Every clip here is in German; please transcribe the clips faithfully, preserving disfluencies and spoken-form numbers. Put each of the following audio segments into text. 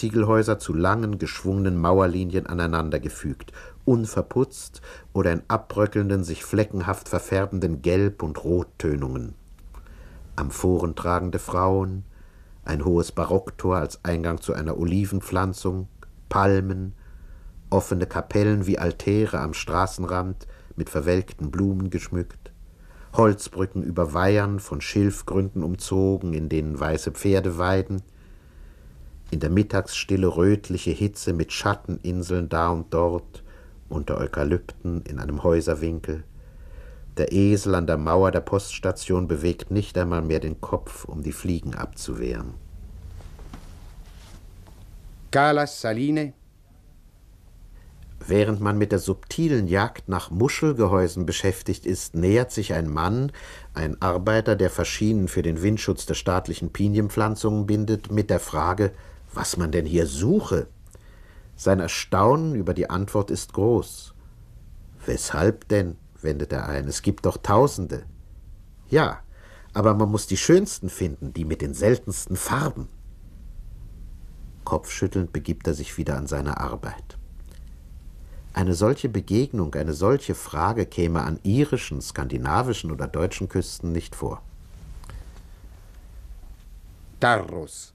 Ziegelhäuser zu langen, geschwungenen Mauerlinien aneinandergefügt, unverputzt oder in abbröckelnden, sich fleckenhaft verfärbenden Gelb- und Rottönungen. Amphoren tragende Frauen, ein hohes Barocktor als Eingang zu einer Olivenpflanzung, Palmen, offene Kapellen wie Altäre am Straßenrand mit verwelkten Blumen geschmückt, Holzbrücken über Weihern von Schilfgründen umzogen, in denen weiße Pferde weiden, in der Mittagsstille rötliche Hitze mit Schatteninseln da und dort, unter Eukalypten in einem Häuserwinkel. Der Esel an der Mauer der Poststation bewegt nicht einmal mehr den Kopf, um die Fliegen abzuwehren. Calas Saline. Während man mit der subtilen Jagd nach Muschelgehäusen beschäftigt ist, nähert sich ein Mann, ein Arbeiter, der Faschinen für den Windschutz der staatlichen Pinienpflanzungen bindet, mit der Frage, was man denn hier suche. Sein Erstaunen über die Antwort ist groß. »Weshalb denn?« wendet er ein. »Es gibt doch Tausende.« »Ja, aber man muss die schönsten finden, die mit den seltensten Farben.« Kopfschüttelnd begibt er sich wieder an seine Arbeit. Eine solche Begegnung, eine solche Frage käme an irischen, skandinavischen oder deutschen Küsten nicht vor. Tarros.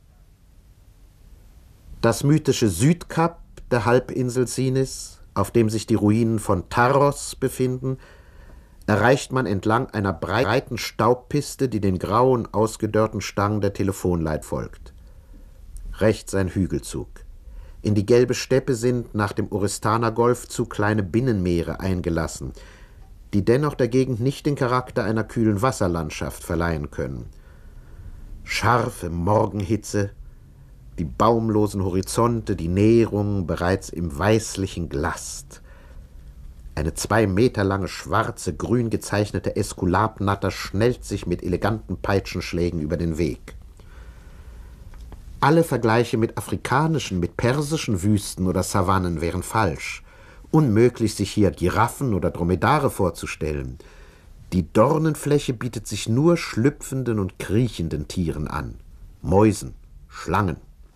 Das mythische Südkap der Halbinsel Sinis, auf dem sich die Ruinen von Tarros befinden, erreicht man entlang einer breiten Staubpiste, die den grauen, ausgedörrten Stangen der Telefonleit folgt. Rechts ein Hügelzug. In die gelbe Steppe sind nach dem Oristana-Golfzug kleine Binnenmeere eingelassen, die dennoch der Gegend nicht den Charakter einer kühlen Wasserlandschaft verleihen können. Scharfe Morgenhitze, die baumlosen Horizonte, die Näherung bereits im weißlichen Glast. Eine zwei Meter lange schwarze, grün gezeichnete Äskulapnatter schnellt sich mit eleganten Peitschenschlägen über den Weg. Alle Vergleiche mit afrikanischen, mit persischen Wüsten oder Savannen wären falsch. Unmöglich, sich hier Giraffen oder Dromedare vorzustellen. Die Dornenfläche bietet sich nur schlüpfenden und kriechenden Tieren an. Mäusen, Schlangen.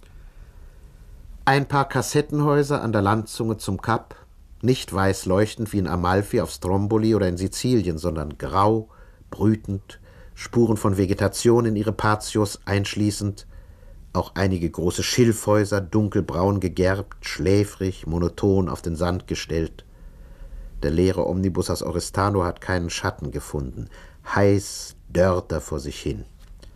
Ein paar Kassettenhäuser an der Landzunge zum Kap, nicht weiß leuchtend wie in Amalfi auf Stromboli oder in Sizilien, sondern grau, brütend, Spuren von Vegetation in ihre Patios einschließend, auch einige große Schilfhäuser, dunkelbraun gegerbt, schläfrig, monoton auf den Sand gestellt. Der leere Omnibus aus Oristano hat keinen Schatten gefunden. Heiß dörrt er vor sich hin.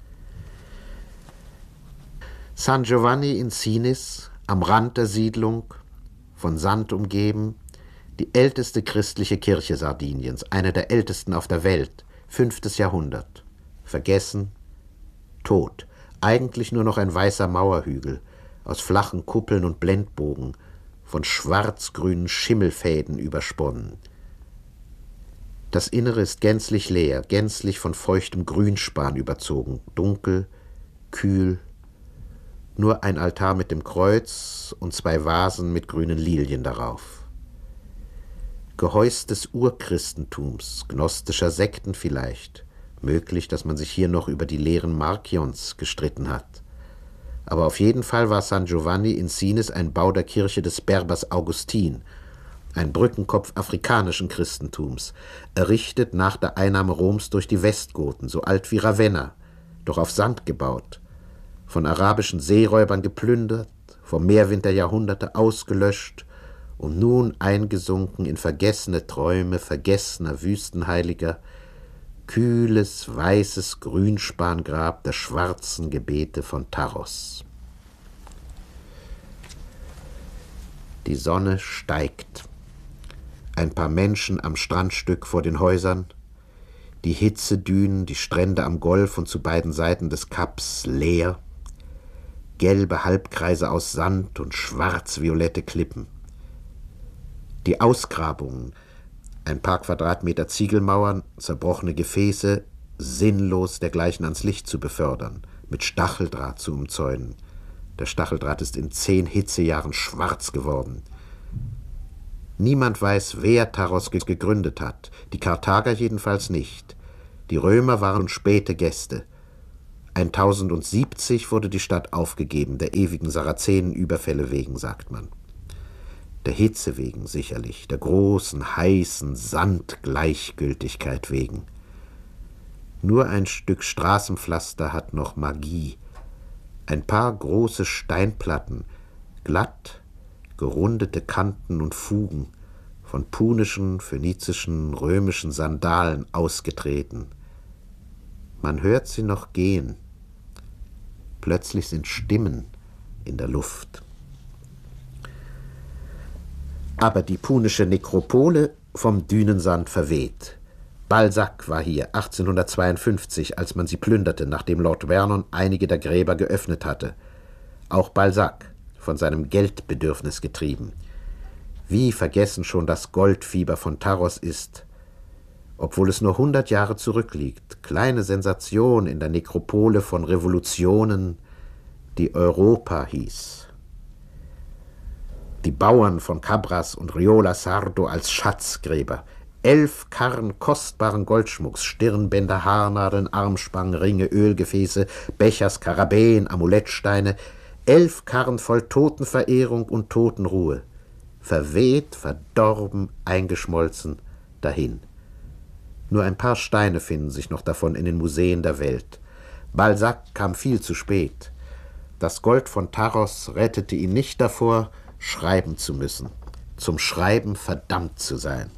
San Giovanni in Sinis, am Rand der Siedlung, von Sand umgeben, die älteste christliche Kirche Sardiniens, eine der ältesten auf der Welt, fünftes Jahrhundert. Vergessen, tot. Eigentlich nur noch ein weißer Mauerhügel, aus flachen Kuppeln und Blendbogen, von schwarz-grünen Schimmelfäden übersponnen. Das Innere ist gänzlich leer, gänzlich von feuchtem Grünspan überzogen, dunkel, kühl, nur ein Altar mit dem Kreuz und zwei Vasen mit grünen Lilien darauf. Gehäuse des Urchristentums, gnostischer Sekten vielleicht. Möglich, dass man sich hier noch über die Lehren Markions gestritten hat. Aber auf jeden Fall war San Giovanni in Sinis ein Bau der Kirche des Berbers Augustin, ein Brückenkopf afrikanischen Christentums, errichtet nach der Einnahme Roms durch die Westgoten, so alt wie Ravenna, doch auf Sand gebaut, von arabischen Seeräubern geplündert, vom Meerwind der Jahrhunderte ausgelöscht und nun eingesunken in vergessene Träume vergessener Wüstenheiliger, kühles, weißes Grünspangrab der schwarzen Gebete von Tarros. Die Sonne steigt. Ein paar Menschen am Strandstück vor den Häusern, die Hitzedünen, die Strände am Golf und zu beiden Seiten des Kaps leer, gelbe Halbkreise aus Sand und schwarz-violette Klippen. Die Ausgrabungen, ein paar Quadratmeter Ziegelmauern, zerbrochene Gefäße, sinnlos dergleichen ans Licht zu befördern, mit Stacheldraht zu umzäunen. Der Stacheldraht ist in zehn Hitzejahren schwarz geworden. Niemand weiß, wer Tarros gegründet hat, die Karthager jedenfalls nicht. Die Römer waren späte Gäste. tausendsiebzig wurde die Stadt aufgegeben, der ewigen Sarazenenüberfälle wegen, sagt man. Der Hitze wegen sicherlich, der großen, heißen Sandgleichgültigkeit wegen. Nur ein Stück Straßenpflaster hat noch Magie. Ein paar große Steinplatten, glatt, gerundete Kanten und Fugen, von punischen, phönizischen, römischen Sandalen ausgetreten. Man hört sie noch gehen. Plötzlich sind Stimmen in der Luft. Aber die punische Nekropole vom Dünensand verweht. Balzac war hier achtzehnhundertzweiundfünfzig, als man sie plünderte, nachdem Lord Vernon einige der Gräber geöffnet hatte. Auch Balzac, von seinem Geldbedürfnis getrieben. Wie vergessen schon das Goldfieber von Taros ist, obwohl es nur hundert Jahre zurückliegt. Kleine Sensation in der Nekropole von Revolutionen, die Europa hieß. Die Bauern von Cabras und Riola Sardo als Schatzgräber, elf Karren kostbaren Goldschmucks, Stirnbänder, Haarnadeln, Armspangen, Ringe, Ölgefäße, Becher, Skarabäen, Amulettsteine, elf Karren voll Totenverehrung und Totenruhe, verweht, verdorben, eingeschmolzen, dahin. Nur ein paar Steine finden sich noch davon in den Museen der Welt. Balzac kam viel zu spät. Das Gold von Taros rettete ihn nicht davor, schreiben zu müssen, zum Schreiben verdammt zu sein.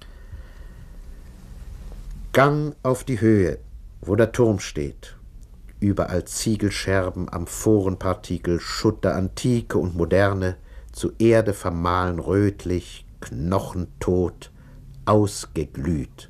Gang auf die Höhe, wo der Turm steht. Überall Ziegelscherben, Amphorenpartikel, Schutt der Antike und Moderne, zu Erde vermahlen rötlich, knochentot, ausgeglüht.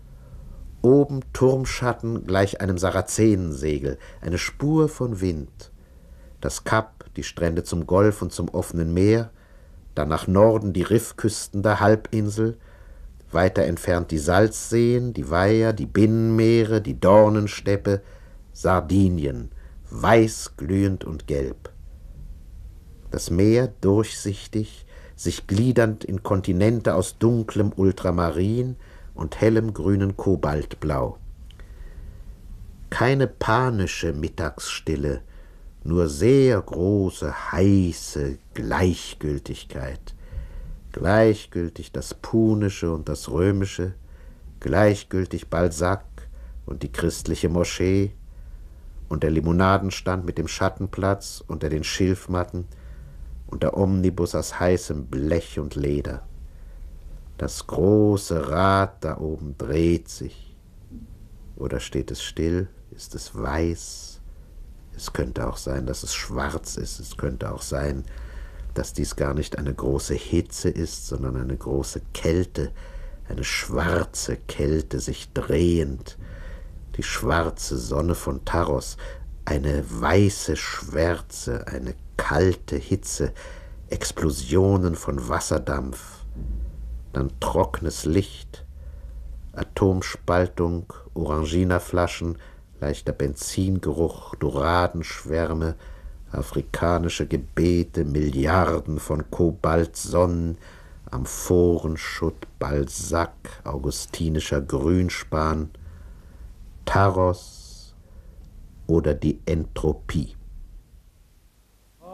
Oben Turmschatten gleich einem Sarazenensegel, eine Spur von Wind. Das Kap, die Strände zum Golf und zum offenen Meer, dann nach Norden die Riffküsten der Halbinsel, weiter entfernt die Salzseen, die Weiher, die Binnenmeere, die Dornensteppe, Sardinien, weiß glühend und gelb. Das Meer durchsichtig, sich gliedernd in Kontinente aus dunklem Ultramarin und hellem grünen Kobaltblau. Keine panische Mittagsstille, nur sehr große, heiße Gleichgültigkeit. Gleichgültig das Punische und das Römische, gleichgültig Balzac und die christliche Moschee und der Limonadenstand mit dem Schattenplatz unter den Schilfmatten und der Omnibus aus heißem Blech und Leder. Das große Rad da oben dreht sich. Oder steht es still? Ist es weiß? Es könnte auch sein, dass es schwarz ist. Es könnte auch sein, dass dies gar nicht eine große Hitze ist, sondern eine große Kälte, eine schwarze Kälte, sich drehend. Die schwarze Sonne von Taros, eine weiße Schwärze, eine kalte Hitze, Explosionen von Wasserdampf, dann trockenes Licht, Atomspaltung, Oranginaflaschen, leichter Benzingeruch, Doradenschwärme, afrikanische Gebete, Milliarden von Kobaltsonnen, Amphorenschutt, Balzac, augustinischer Grünspan, Taros oder die Entropie.